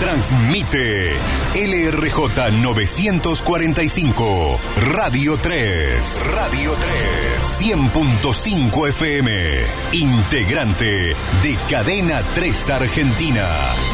Transmite LRJ 945, Radio 3. Radio 3. 100.5 FM. Integrante de Cadena 3 Argentina.